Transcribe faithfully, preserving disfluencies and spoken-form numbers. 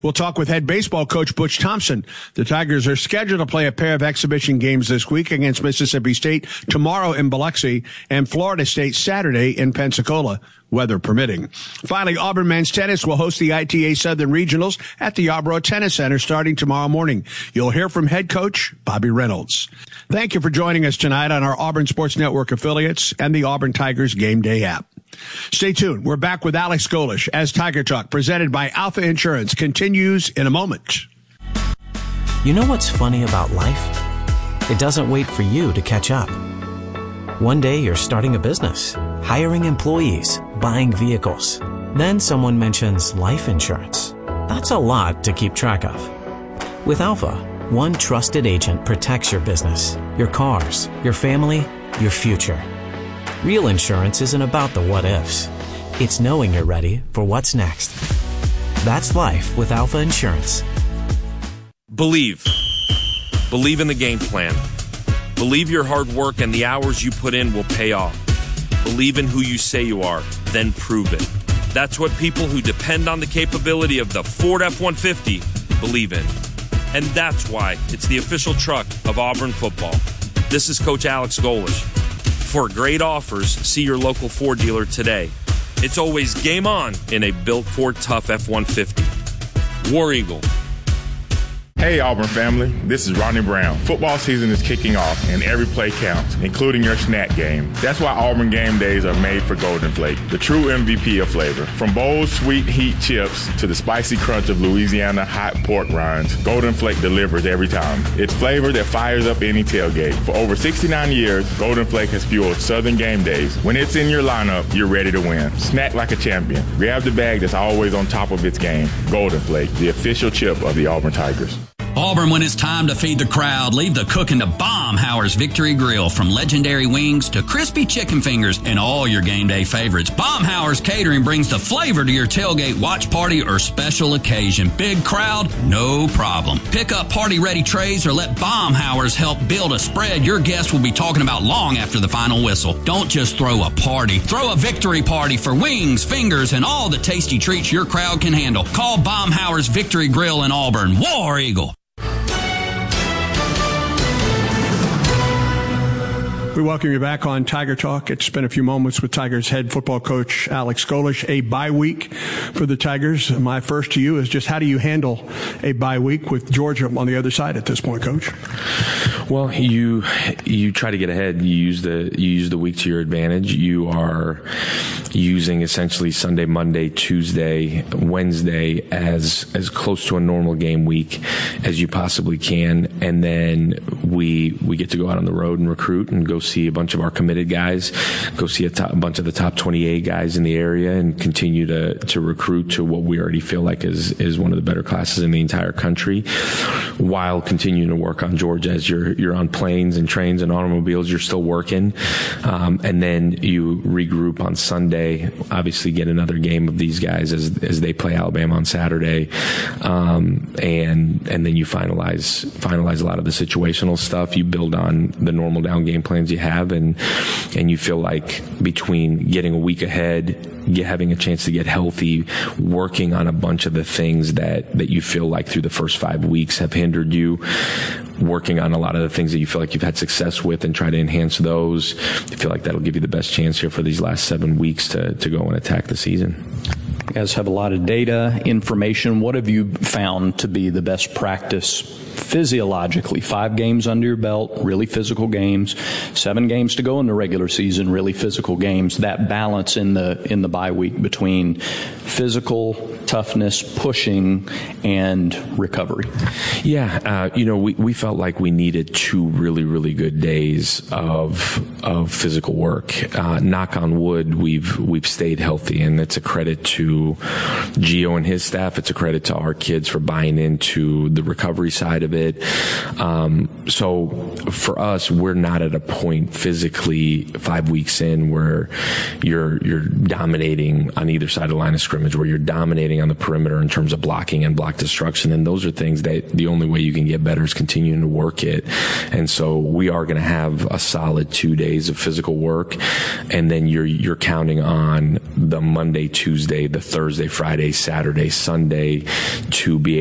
We'll talk with head baseball coach Butch Thompson. The Tigers are scheduled to play a pair of exhibition games this week against Mississippi State tomorrow in Biloxi and Florida State Saturday in Pensacola, weather permitting. Finally, Auburn men's tennis will host the I T A Southern Regionals at the Yarborough Tennis Center starting tomorrow morning. You'll hear from head coach Bobby Reynolds. Thank you for joining us tonight on our Auburn Sports Network affiliates and the Auburn Tigers Game Day app. Stay tuned. We're back with Alex Golish as Tiger Talk, presented by Alpha Insurance, continues in a moment. You know what's funny about life? It doesn't wait for you to catch up. One day you're starting a business, hiring employees, buying vehicles. Then someone mentions life insurance. That's a lot to keep track of. With Alpha, one trusted agent protects your business, your cars, your family, your future. Real insurance isn't about the what-ifs. It's knowing you're ready for what's next. That's life with Alpha Insurance. Believe. Believe in the game plan. Believe your hard work and the hours you put in will pay off. Believe in who you say you are, then prove it. That's what people who depend on the capability of the Ford F one fifty believe in. And that's why it's the official truck of Auburn football. This is Coach Alex Golish. For great offers, see your local Ford dealer today. It's always game on in a built Ford Tough F one fifty. War Eagle. Hey Auburn family, this is Ronnie Brown. Football season is kicking off and every play counts, including your snack game. That's why Auburn game days are made for Golden Flake, the true M V P of flavor. From bold sweet heat chips to the spicy crunch of Louisiana hot pork rinds, Golden Flake delivers every time. It's flavor that fires up any tailgate. For over sixty-nine years, Golden Flake has fueled Southern game days. When it's in your lineup, you're ready to win. Snack like a champion. Grab the bag that's always on top of its game. Golden Flake, the official chip of the Auburn Tigers. Auburn, when it's time to feed the crowd, leave the cooking to Baumhauer's Victory Grill. From legendary wings to crispy chicken fingers and all your game day favorites, Baumhauer's Catering brings the flavor to your tailgate, watch party, or special occasion. Big crowd? No problem. Pick up party-ready trays or let Baumhauer's help build a spread your guests will be talking about long after the final whistle. Don't just throw a party. Throw a victory party for wings, fingers, and all the tasty treats your crowd can handle. Call Baumhauer's Victory Grill in Auburn. War Eagle. We welcome you back on Tiger Talk. It's been a few moments with Tigers head football coach Alex Golish. A bye week for the Tigers. My first to you is just how do you handle a bye week with Georgia on the other side at this point, Coach? Well, you you try to get ahead. You use the you use the week to your advantage. You are using essentially Sunday, Monday, Tuesday, Wednesday as as close to a normal game week as you possibly can, and then we we get to go out on the road and recruit and go see a bunch of our committed guys, go see a, top, a bunch of the top twenty-eight guys in the area, and continue to to recruit to what we already feel like is is one of the better classes in the entire country, while continuing to work on Georgia. As you're you're on planes and trains and automobiles, you're still working, um, and then you regroup on Sunday. Obviously, get another game of these guys as as they play Alabama on Saturday, um, and and then you finalize finalize a lot of the situational stuff. You build on the normal down game plans you have, and and you feel like between getting a week ahead, get, having a chance to get healthy, working on a bunch of the things that that you feel like through the first five weeks have hindered you, working on a lot of the things that you feel like you've had success with and try to enhance those. I feel like that'll give you the best chance here for these last seven weeks to, to go and attack the season. You guys have a lot of data, information. What have you found to be the best practice physiologically? Five games under your belt, really physical games. Seven games to go in the regular season, really physical games. That balance in the in the bye week between physical toughness, pushing, and recovery. Yeah, uh, you know, we, we felt like we needed two really, really good days of of physical work. Uh, knock on wood, we've we've stayed healthy, and it's a credit to Gio and his staff. It's a credit to our kids for buying into the recovery side side of it. Um, so for us, we're not at a point physically five weeks in where you're you're dominating on either side of the line of scrimmage, where you're dominating on the perimeter in terms of blocking and block destruction. And those are things that the only way you can get better is continuing to work it. And so we are going to have a solid two days of physical work, and then you're you're counting on the Monday, Tuesday, the Thursday, Friday, Saturday, Sunday to be